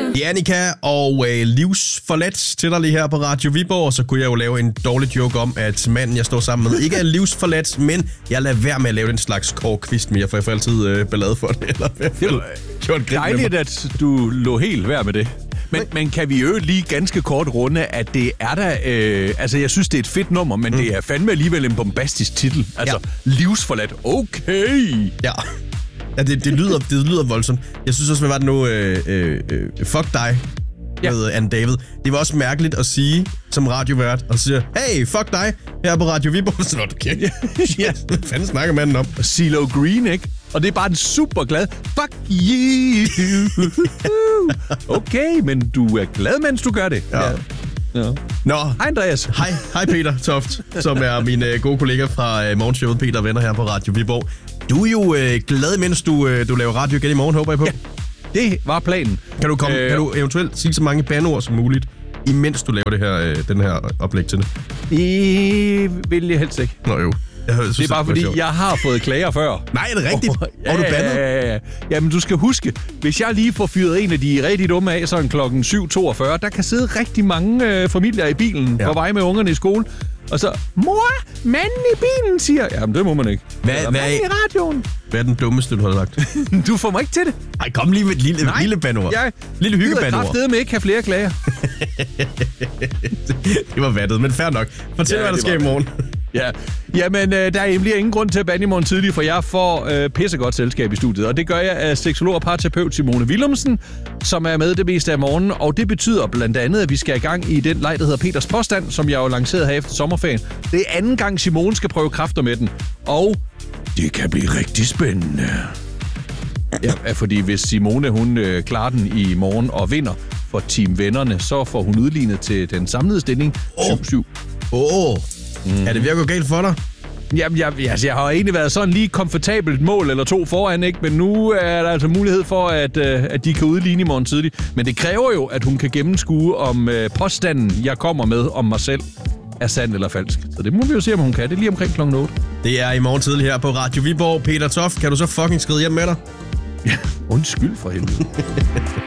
Det er Annika og livsforladt til dig lige her på Radio Viborg, og så kunne jeg jo lave en dårlig joke om, at manden, jeg står sammen med, ikke er livsforladt, men jeg lader være med at lave den slags Kåre-kvist mere, for jeg får altid ballade for det. Eller det var dejligt, at du lå helt værd med det. Men kan vi jo lige ganske kort runde, at det er der... altså, jeg synes, det er et fedt nummer, men det er fandme alligevel en bombastisk titel. Altså, livsforladt. Okay! Ja, det lyder voldsomt. Jeg synes også, hvad var det nu? Fuck dig med Anne David. Det var også mærkeligt at sige som radiovært, og sige, hey, fuck dig, her på Radio Viborg. Så du kæft. Hvad fanden snakker manden om? Og CeeLo Green, ikke? Og det er bare en super glad, fuck you. Okay, men du er glad, mens du gør det. Ja. Nå. Hej Andreas. Hej Peter Toft, som er min gode kollega fra morgenshowet Peter Venner her på Radio Viborg. Du er jo glad, mens du laver radio igen i morgen, håber jeg på. Ja, det var planen. Kan du eventuelt sige så mange bandeord som muligt, imens du laver det her, den her oplæg til det? Det vil jeg helst ikke. Nå jo. Det er bare fordi, jeg har fået klager før. Nej, er det rigtigt? Har du bandet? Ja. Jamen, du skal huske, hvis jeg lige får fyret en af de rigtig dumme af, sådan klokken 7.42, der kan sidde rigtig mange familier i bilen på vej med ungerne i skole. Og så, mor, manden i bilen siger, jamen det må man ikke. Hvad i radioen. Hvad er den dummeste, du har sagt? Du får mig ikke til det. Nej, kom lige med et lille bandord. Lille hyggebandord. Jeg gider kraftedeme ikke have flere klager. Det var vattet, men fair nok. Fortæl, hvad der sker i morgen. Ja, jamen der er egentlig ingen grund til at bande i morgen tidlig, for jeg får pissegodt selskab i studiet, og det gør jeg af seksolog og parterapeut Simone Willumsen, som er med det meste af morgenen, og det betyder blandt andet, at vi skal i gang i den leg, der hedder Peters Påstand, som jeg jo lancerede her efter sommerferien. Det er anden gang Simone skal prøve kræfter med den, og det kan blive rigtig spændende. Ja, fordi hvis Simone hun klarer den i morgen og vinder for Team Vennerne, så får hun udlignet til den samlede stilling 7-7. Er det ved at gå galt for dig? Jamen, jeg har egentlig været sådan lige komfortabelt mål eller to foran, ikke? Men nu er der altså mulighed for, at de kan udligne i morgen tidligt. Men det kræver jo, at hun kan gennemskue, om påstanden, jeg kommer med om mig selv, er sand eller falsk. Så det må vi jo se, om hun kan. Det er lige omkring klokken 8. Det er i morgen tidlig her på Radio Viborg. Peter Toft, kan du så fucking skride hjem med dig? Ja, undskyld for helvede.